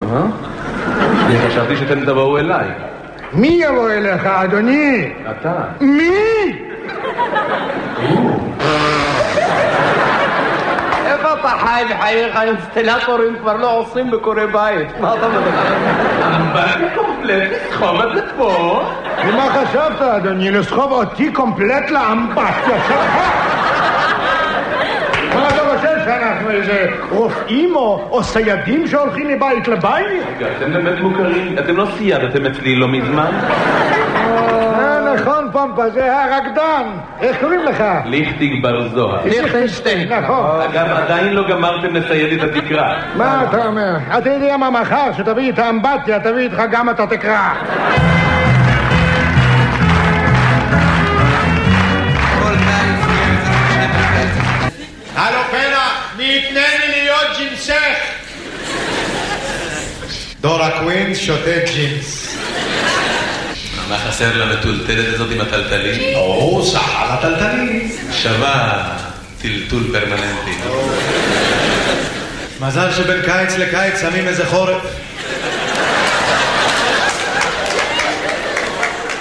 אני חשבתי שאתם תבואו אליי. מי יבוא אליך, אדוני? אתה. מי? איפה אתה חי בחייך? אינסטלטורים כבר לא עושים בקורי בית. מה אתה מדבר? אמבטי קומפלט, לסחוב את זה פה. ומה חשבת, אדוני? לסחוב אותי קומפלט לאמבטיה שלך? מה אתה חושב שאנחנו איזה רופאים או סיידים שהולכים מבית לבית? אתם באמת מוכרים, אתם לא סיידתם אצלי לא מזמן? נכון, פומפה, זה הרקדן. איך קוראים לך? ליכטיג בר זוהר. ליכטנשטיין. נכון. אגב, עדיין לא גמרתם לסייד את התקרה. מה אתה אומר? אתה יודע מה מחר? שתביא את האמבטיה, תביא איתך גם את התקרה. הלו פרח, מי יתנה לי להיות ג'ינסך? דורה קווין שותה ג'ינס. מה חסר למטולטלת הזאת עם הטלטלים? או, סחל הטלטלים. שווה טלטול פרמננטי. מזל שבין קיץ לקיץ שמים איזה חורף.